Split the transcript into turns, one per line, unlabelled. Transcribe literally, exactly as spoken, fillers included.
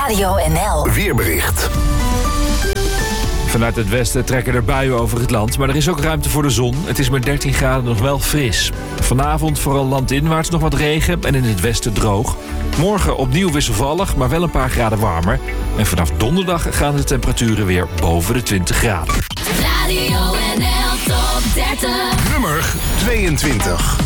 Radio N L
Weerbericht.
Vanuit het westen trekken er buien over het land, maar er is ook ruimte voor de zon. Het is met dertien graden nog wel fris. Vanavond vooral landinwaarts nog wat regen en in het westen droog. Morgen opnieuw wisselvallig, maar wel een paar graden warmer. En vanaf donderdag gaan de temperaturen weer boven de twintig graden.
Radio N L Top dertig.
Nummer tweeëntwintig.